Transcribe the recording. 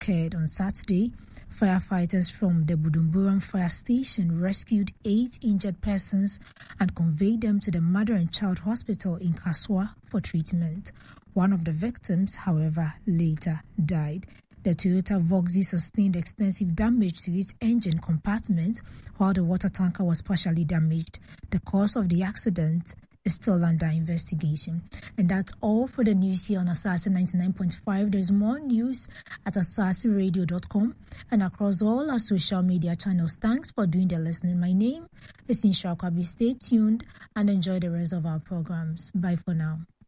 occurred on Saturday. Firefighters from the Budumburam fire station rescued 8 injured persons and conveyed them to the mother and child hospital in Kaswa for treatment. One of the victims, however, later died. The Toyota Voxy sustained extensive damage to its engine compartment, while the water tanker was partially damaged. The cause of the accident is still under investigation. And that's all for the news here on Asase 99.5. There's more news at asaseradio.com and across all our social media channels. Thanks for doing the listening. My name is Insha Kwabi. Stay tuned and enjoy the rest of our programs. Bye for now.